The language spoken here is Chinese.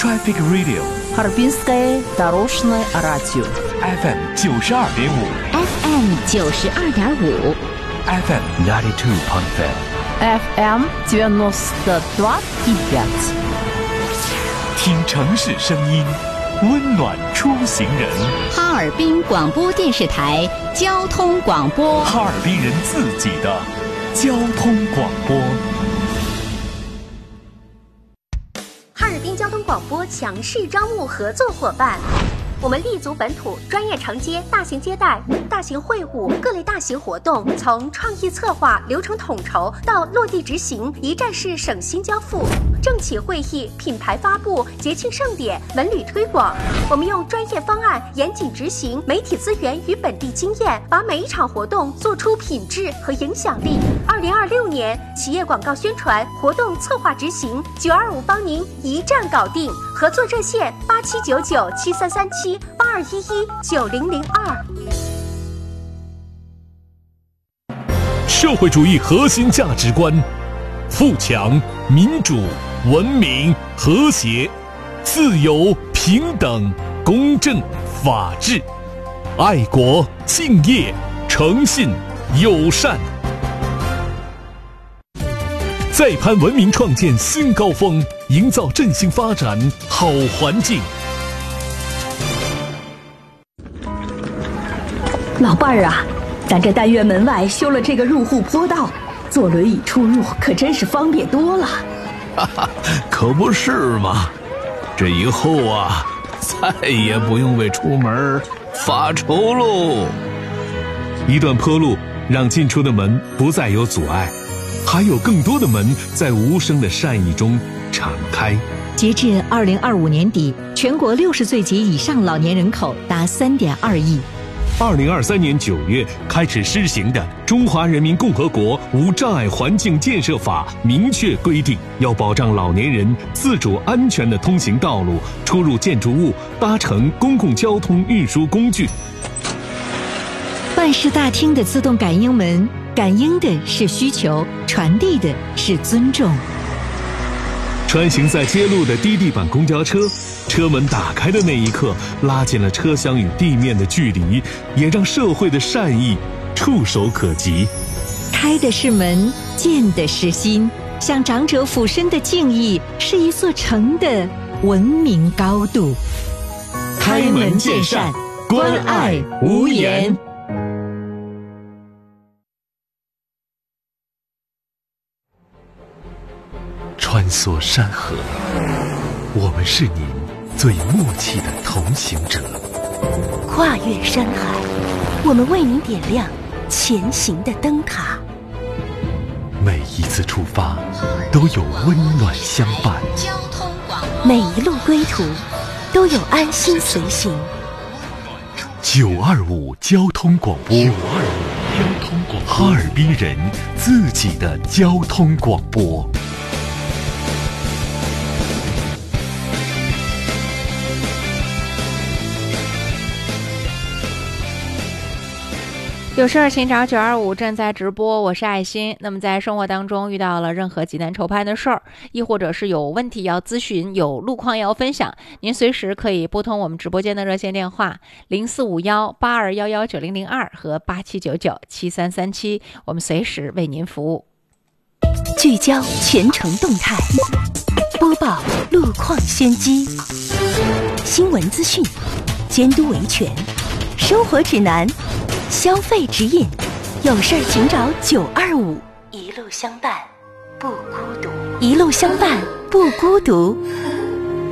Traffic Radio Харбинское дорожное радио FM 92.5 FM 92.5 FM 92.5 FM 92.5 听城市声音，温暖出行人。 哈尔滨广播电视台交通广播， 哈尔滨人自己的交通广播。 哈尔滨交通广播强势招募合作伙伴。我们立足本土，专业承接大型接待、大型会务、各类大型活动，从创意策划、流程统筹到落地执行，一站式省心交付。政企会议、品牌发布、节庆盛典、文旅推广，我们用专业方案严谨执行，媒体资源与本地经验，把每一场活动做出品质和影响力。2026年企业广告宣传、活动策划执行，925帮您一站搞定。合作热线8799733782119002。 社会主义核心价值观：富强、民主、文明、和谐、自由、平等、公正、法治、爱国、敬业、诚信、友善。再攀文明创建新高峰，营造振兴发展好环境。 老伴儿啊，咱这单元门外修了这个入户坡道，坐轮椅出入可真是方便多了。 哈哈，可不是嘛！这以后啊，再也不用为出门发愁喽。 一段坡路让进出的门不再有阻碍，还有更多的门在无声的善意中敞开。 截至2025年底，全国60岁及以上老年人口达3.2亿。 2023年9月开始施行的《中华人民共和国无障碍环境建设法》明确规定，要保障老年人自主安全地通行道路、出入建筑物、搭乘公共交通运输工具。 办事大厅的自动感应门，感应的是需求，传递的是尊重。 穿行在街路的低地板公交车，车门打开的那一刻，拉近了车厢与地面的距离，也让社会的善意触手可及。 开的是门，见的是心，向长者俯身的敬意，是一座城的文明高度。 开门见山，关爱无言。穿梭山河，我们是您最默契的同行者。 跨越山海，我们为您点亮前行的灯塔。 每一次出发，都有温暖相伴； 每一路归途，都有安心随行。 925交通广播，哈尔滨人自己的交通广播。 有事儿请找925，正在直播，我是爱心。那么在生活当中遇到了任何急难愁盼的事儿，亦或者是有问题要咨询，有路况要分享，您随时可以拨通我们直播间的热线电话045182119002和87997337，我们随时为您服务。 聚焦全程动态，播报路况先机，新闻资讯，监督维权，生活指南，消费指引，有事儿请找925，一路相伴不孤独，一路相伴不孤独。